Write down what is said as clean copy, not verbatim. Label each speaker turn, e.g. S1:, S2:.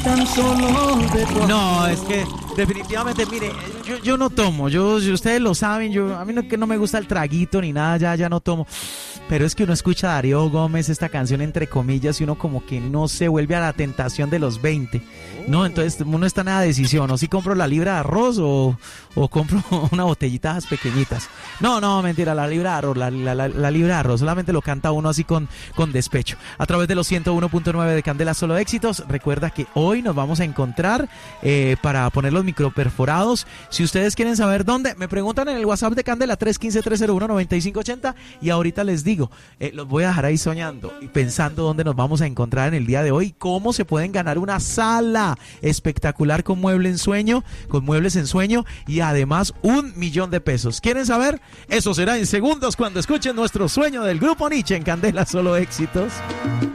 S1: Tan solo de tu
S2: No, es que definitivamente, mire, yo no tomo, ustedes lo saben, a mí no me gusta el traguito ni nada, ya no tomo, pero es que uno escucha a Darío Gómez, esta canción entre comillas, y uno como que no se vuelve a la tentación de los 20, ¿no? Entonces uno está en la decisión, o si compro la libra de arroz o compro una botellita de esas pequeñitas. No, mentira, la libra de arroz, la libra de arroz, solamente lo canta uno así con despecho. A través de los 101.9 de Candela Solo Éxitos, recuerda que hoy nos vamos a encontrar para poner los microperforados. Si ustedes quieren saber dónde, me preguntan en el WhatsApp de Candela 315-301-9580 y ahorita les digo, los voy a dejar ahí soñando y pensando dónde nos vamos a encontrar en el día de hoy, cómo se pueden ganar una sala espectacular con muebles en sueño y además 1.000.000 de pesos. ¿Quieren saber? Eso será en segundos cuando escuchen nuestro sueño del Grupo Nietzsche en Candela Solo Éxitos.